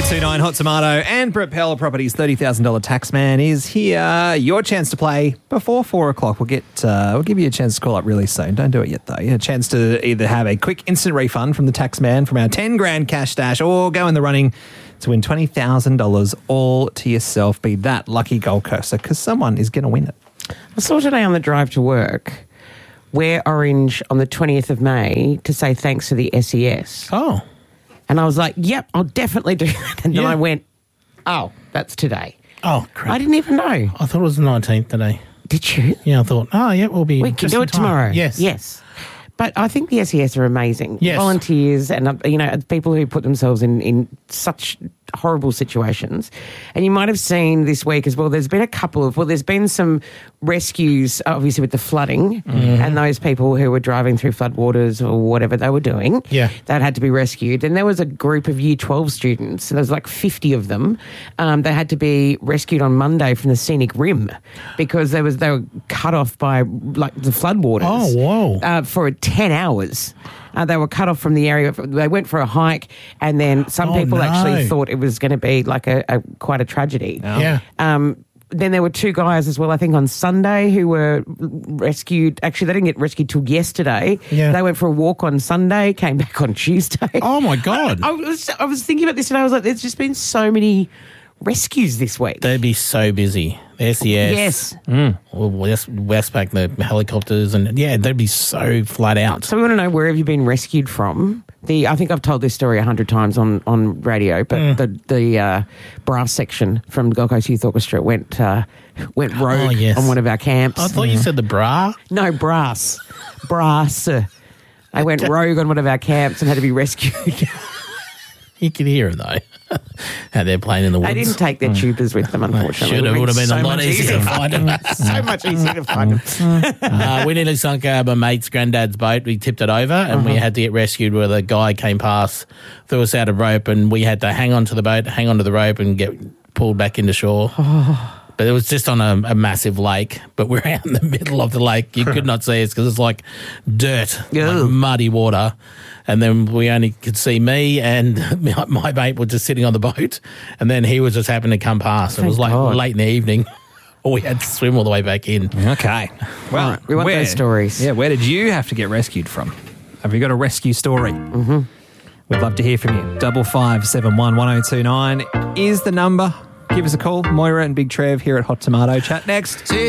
1029 Hot Tomato and Brett Peller Properties $30,000 Taxman is here. Your chance to play before 4 o'clock. We'll give you a chance to call up really soon. Don't do it yet though. You have a chance to either have a quick instant refund from the Taxman from our 10 grand cash stash or go in the running to win $20,000 all to yourself. Be that lucky Gold Coaster because someone is going to win it. I saw today on the drive to work, wear orange on the 20th of May to say thanks to the SES. Oh. And I was like, yep, I'll definitely do that. And then I went, oh, that's today. Oh, crap. I didn't even know. I thought it was the 19th today. Did you? Yeah, I thought, we can do it tomorrow. Yes. Yes. But I think the SES are amazing. Yes. Volunteers and, people who put themselves in such horrible situations. And you might have seen this week as well, there's been some rescues, obviously, with the flooding and those people who were driving through floodwaters or whatever they were doing. Yeah. That had to be rescued. And there was a group of Year 12 students, and there was like 50 of them, that had to be rescued on Monday from the scenic rim because they were cut off by like the floodwaters. Oh, whoa. For 10 hours. They were cut off from the area. They went for a hike, and then some people actually thought it was going to be like quite a tragedy. Oh. Yeah. Then there were two guys as well, I think on Sunday, who were rescued. Actually, they didn't get rescued till yesterday. Yeah. They went for a walk on Sunday, came back on Tuesday. Oh, my God. I was thinking about this, and I was like, there's just been so many rescues this week. They'd be so busy. The SES. Yes. Westpac, the helicopters, and they'd be so flat out. So we want to know, where have you been rescued from? I think I've told this story 100 times on radio, but the brass section from Gold Coast Youth Orchestra went rogue on one of our camps. I thought you said the bra. No, brass. I went rogue on one of our camps and had to be rescued. You could hear it though. How they're playing in the woods. They didn't take their tubers with them, unfortunately. It would have been a lot easier to find them. So much easier to find them. We nearly sunk my mate's granddad's boat. We tipped it over and we had to get rescued where the guy came past, threw us out of rope, and we had to hang on to the boat, hang on to the rope and get pulled back into shore. But it was just on a massive lake, but we're out in the middle of the lake. You could not see us because it's like dirt, like muddy water. And then we only could see me and my mate were just sitting on the boat, and then he was just happening to come past. It was like late in the evening. We had to swim all the way back in. Okay. Well, we want those stories. Yeah, where did you have to get rescued from? Have you got a rescue story? Mm-hmm. We'd love to hear from you. 5571 1029 is the number. Give us a call. Moira and Big Trev here at Hot Tomato. Chat next.